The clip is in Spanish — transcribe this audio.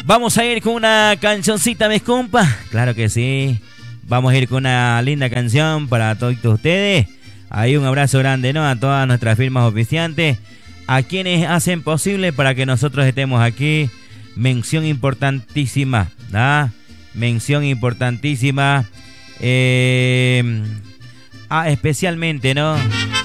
Vamos a ir con una cancioncita, mis compas. Claro que sí. Vamos a ir con una linda canción para todos ustedes. Ahí un abrazo grande, ¿no? A todas nuestras firmas oficiantes, a quienes hacen posible para que nosotros estemos aquí. Mención importantísima, ¿ah? Mención importantísima. Especialmente, ¿no?